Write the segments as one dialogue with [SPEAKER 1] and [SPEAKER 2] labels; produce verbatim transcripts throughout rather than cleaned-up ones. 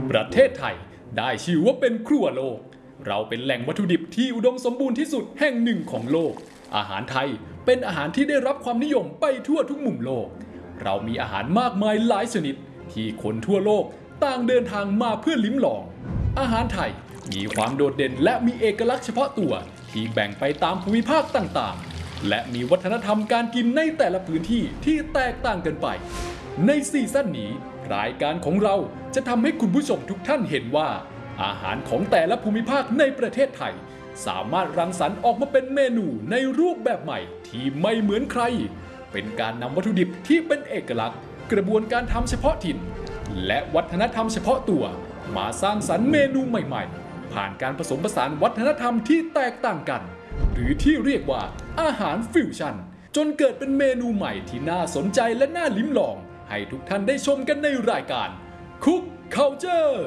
[SPEAKER 1] ประเทศไทยได้ชื่อว่าเป็นครัวโลกเราเป็นแหล่งวัตถุดิบที่อุดมสมบูรณ์ที่สุดแห่งหนึ่งของโลกอาหารไทยเป็นอาหารที่ได้รับความนิยมไปทั่วทุกมุมโลกเรามีอาหารมากมายหลายชนิดที่คนทั่วโลกต่างเดินทางมาเพื่อลิ้มลองอาหารไทยมีความโดดเด่นและมีเอกลักษณ์เฉพาะตัวที่แบ่งไปตามภูมิภาคต่างๆและมีวัฒนธรรมการกินในแต่ละพื้นที่ที่แตกต่างกันไปในซีซั่นนี้รายการของเราจะทำให้คุณผู้ชมทุกท่านเห็นว่าอาหารของแต่ละภูมิภาคในประเทศไทยสามารถรังสรรค์ออกมาเป็นเมนูในรูปแบบใหม่ที่ไม่เหมือนใครเป็นการนำวัตถุดิบที่เป็นเอกลักษณ์กระบวนการทำเฉพาะถิ่นและวัฒนธรรมเฉพาะตัวมาสร้างสรรค์เมนูใหม่ๆผ่านการผสมผสานวัฒนธรรมที่แตกต่างกันหรือที่เรียกว่าอาหารฟิวชั่นจนเกิดเป็นเมนูใหม่ที่น่าสนใจและน่าลิ้มลองให้ทุกท่านได้ชมกันในรายการ Cook Culture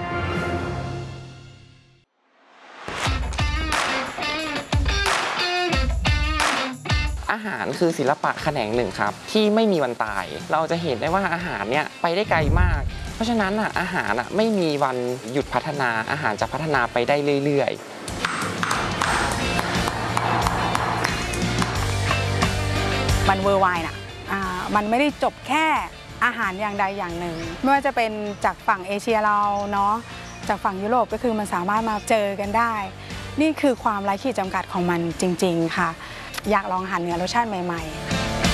[SPEAKER 2] อาหารคือศิลปะแขนงหนึ่งครับที่ไม่มีวันตายเราจะเห็นได้ว่าอาหารเนี่ยไปได้ไกลมากเพราะฉะนั้นอ่ะอาหารอ่ะไม่มีวันหยุดพัฒนาอาหารจะพัฒนาไปได้เรื่อย
[SPEAKER 3] ๆมันเวอร์ไวน์น่ะมันไม่ได้จบแค่อาหารอย่างใดอย่างหนึ่งไม่ว่าจะเป็นจากฝั่งเอเชียเราเนาะจากฝั่งยุโรปก็คือมันสามารถมาเจอกันได้นี่คือความไร้ขีดจำกัดของมันจริงๆค่ะอยากลองอาหารเหนือรสชาติใหม่ๆ